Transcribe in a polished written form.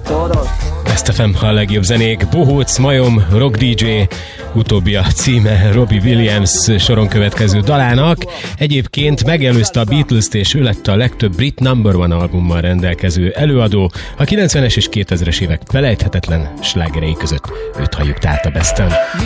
Best FM a legjobb zenék, bohóc, majom, rock DJ, utóbbi a címe Robbie Williams soron következő dalának. Egyébként megelőzte a Beatles-t, és ő lett a legtöbb brit number one albummal rendelkező előadó a 90-es és 2000-es évek felejthetetlen slágerei között. Őt halljuk tehát a Besten.